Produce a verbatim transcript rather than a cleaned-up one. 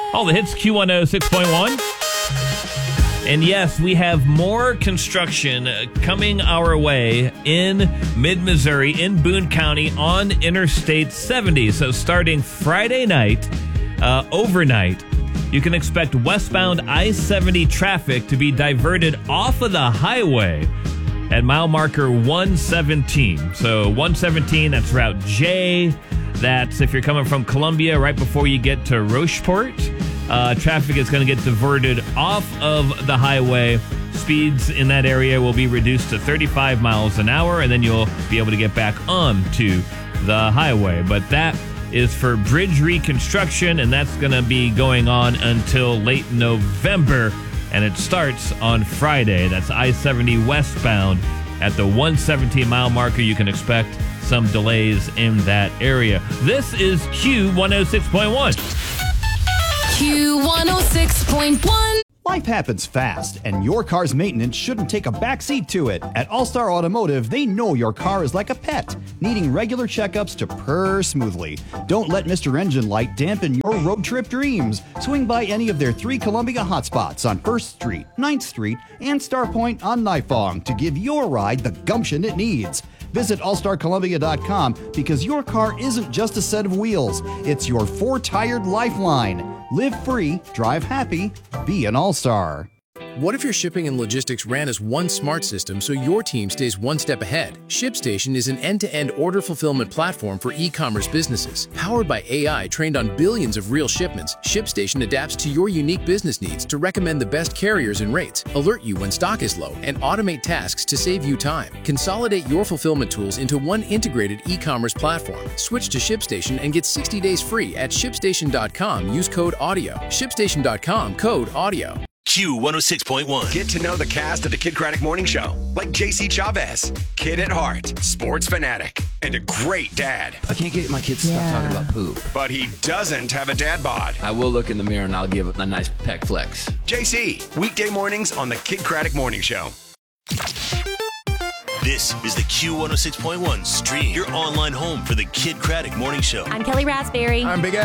All the hits, Q one oh six point one. And yes, we have more construction coming our way in mid-Missouri, in Boone County, on Interstate seventy. So starting Friday night, uh, overnight, you can expect westbound I seventy traffic to be diverted off of the highway at mile marker one seventeen. So one seventeen, that's Route J. That's if you're coming from Columbia right before you get to Rocheport. Uh, traffic is going to get diverted off of the highway. Speeds in that area will be reduced to thirty-five miles an hour, and then you'll be able to get back onto the highway. But that is for bridge reconstruction, and that's going to be going on until late November, and it starts on Friday. That's I seventy westbound at the one seventeen mile marker. You can expect some delays in that area. This is Q one oh six point one. Q one oh six point one. Life happens fast, and your car's maintenance shouldn't take a backseat to it. At All-Star Automotive, they know your car is like a pet, needing regular checkups to purr smoothly. Don't let Mister Engine Light dampen your road trip dreams. Swing by any of their three Columbia hotspots on first Street, ninth Street, and Starpoint on Nifong to give your ride the gumption it needs. Visit all star columbia dot com because your car isn't just a set of wheels. It's your four-tired lifeline. Live free, drive happy, be an all-star. What if your shipping and logistics ran as one smart system so your team stays one step ahead? ShipStation is an end-to-end order fulfillment platform for e-commerce businesses. Powered by A I trained on billions of real shipments, ShipStation adapts to your unique business needs to recommend the best carriers and rates, alert you when stock is low, and automate tasks to save you time. Consolidate your fulfillment tools into one integrated e-commerce platform. Switch to ShipStation and get sixty days free at shipstation dot com. Use code AUDIO. shipstation dot com, code AUDIO. Q one oh six point one. Get to know the cast of the Kid Craddock Morning Show, like J C Chavez, kid at heart, sports fanatic, and a great dad. I can't get my kids to Yeah. stop talking about poop. But he doesn't have a dad bod. I will look in the mirror and I'll give a nice peck flex. J C, weekday mornings on the Kid Craddock Morning Show. This is the Q one oh six point one stream, your online home for the Kid Craddock Morning Show. I'm Kelly Raspberry. I'm Big Al.